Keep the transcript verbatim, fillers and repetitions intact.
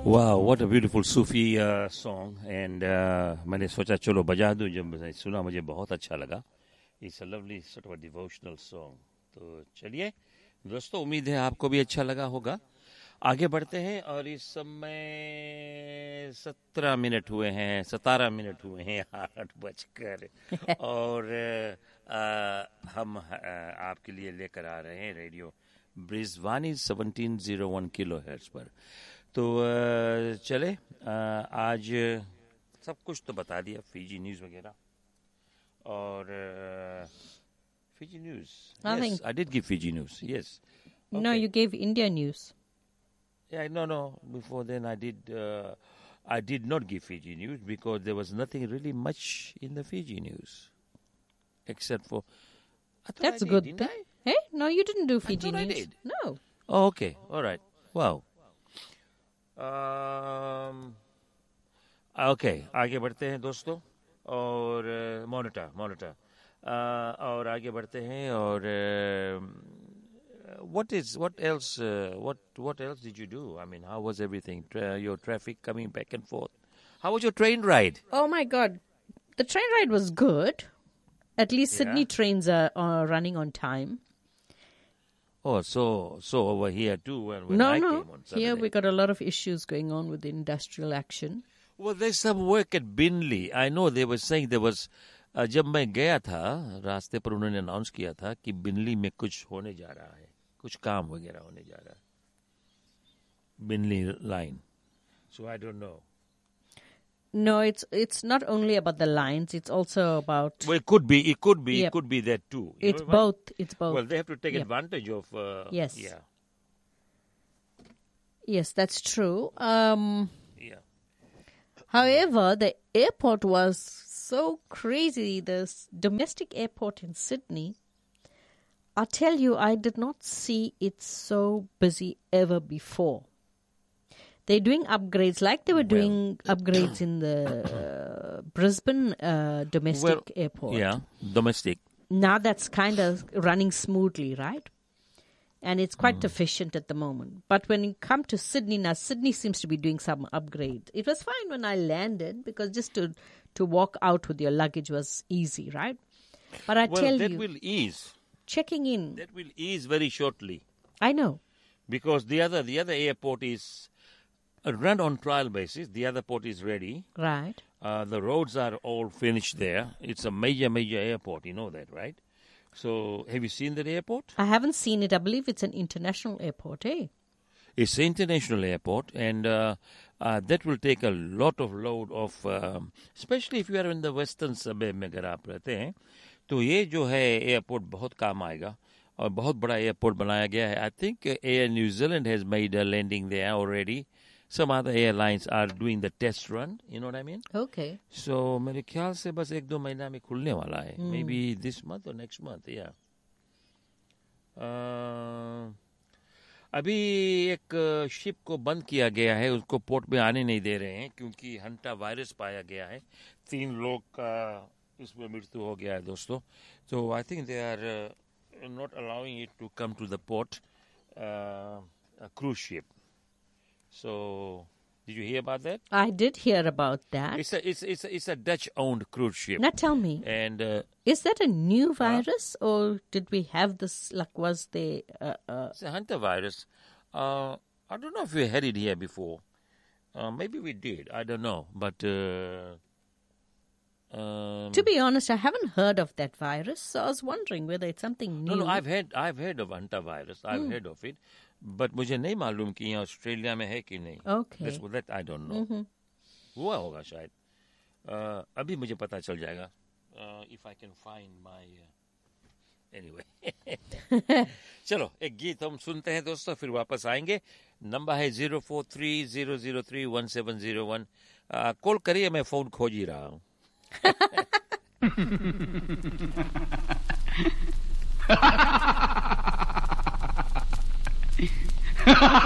वाह, what a beautiful Sufi song. And मैंने सोचा चलो बजा दूं. जब मैंने सुना मुझे बहुत अच्छा लगा. It's a lovely sort of devotional song. तो चलिए दोस्तों, उम्मीद है आपको भी अच्छा लगा होगा. आगे बढ़ते हैं. और इस समय सत्रह मिनट हुए हैं, सतारह मिनट हुए हैं, आठ बजकर और आ, हम आ, आपके लिए लेकर आ रहे हैं radio ब्रिजवानी seventeen zero one kilo hertz पर. तो आ, चले आ, आज सब कुछ तो बता दिया, फीजी न्यूज़ वगैरह. और Fiji news, yes, I did give Fiji news, yes. No, Okay. you gave India news. Yeah, no, no. Before then, I did. Uh, I did not give Fiji news because there was nothing really much in the Fiji news, except for. I thought That's I a did, good didn't thing. I? Hey, no, you didn't do Fiji thought I news. did. No. Oh, okay. All right. Wow. Um. Okay. आगे बढ़ते हैं दोस्तों. और monitor monitor और आगे बढ़ते हैं. और uh, what is what else uh, what what else did you do? I mean, how was everything? Tra- your traffic coming back and forth. How was your train ride? Oh my God, the train ride was good. At least Sydney Yeah. trains are, are running on time. Oh, so so over here too. When, when no, I no. came on Saturday. Here we got a lot of issues going on with the industrial action. Well, there's some work at Binley. I know they were saying there was. Uh, जब मैं गया था रास्ते पर उन्होंने announce किया था कि बिनली में कुछ होने जा रहा है, कुछ काम वगैरह होने जा रहा है. बिनली line. So I don't know. No, it's it's not only about the lines. It's also about. Well, it could be. It could be. Yep. It could be that too. You It's know what? both. It's both. Well, they have to take Yep. advantage of. Uh, Yes. Yeah. Yes, that's true. Um, Yeah. However, the airport was so crazy. This domestic airport in Sydney, I tell you, I did not see it so busy ever before. They're doing upgrades like they were Well, doing upgrades in the uh, Brisbane uh, domestic Well, airport. Yeah. Domestic. Now that's kind of running smoothly, right? And it's quite efficient at the moment. But when you come to Sydney now, Sydney seems to be doing some upgrade. It was fine when I landed because just to to walk out with your luggage was easy, right? But I Well, tell that you, will ease. checking in, That will ease very shortly I know. because the other the other airport is uh, run on trial basis. The other port is ready. Right. Uh, the roads are all finished there. It's a major major airport. You know that, right? So, have you seen that airport? I haven't seen it. I believe it's an international airport, eh? It's an international airport, and uh, uh, that will take a lot of load of, um, especially if you are in the western suburb में अगर आप रहते हैं, तो ये जो है airport बहुत काम आएगा और बहुत बड़ा एयरपोर्ट बनाया गया है. I think uh, Air New Zealand has made a landing there already. Some other airlines are doing the test run. You know what I mean? Okay. So मेरे ख्याल से बस एक दो महीना में खुलने वाला है. Maybe this month or next month, yeah. Uh, अभी एक शिप को बंद किया गया है, उसको पोर्ट में आने नहीं दे रहे हैं क्योंकि हंटा वायरस पाया गया है. तीन लोग का इसमें मृत्यु हो गया है दोस्तों. तो I think they are not allowing it to come to the port, cruise ship. So, did you hear about that? I did hear about that. It's a it's it's a, it's a Dutch-owned cruise ship. Now tell me, And uh, is that a new virus or did we have this, like, was there... Uh, uh, it's a hunter virus. Uh, I don't know if we had it here before. Uh, maybe we did. I don't know. But uh, um, To be honest, I haven't heard of that virus, so I was wondering whether it's something new. no, no. I've heard I've heard of hunter virus. I've heard of it, but मुझे नहीं मालूम कि यहाँ Australia में है कि नहीं. Okay. That's that I don't know. हुआ होगा शायद. Uh, अभी मुझे पता चल जाएगा. Uh, if I can find my uh, anyway. चलो एक गीत हम सुनते हैं दोस्तों, फिर वापस आएंगे. नंबर है zero four three zero zero three one seven zero one. Call करिए, मैं फोन खोज ही रहा हूँ.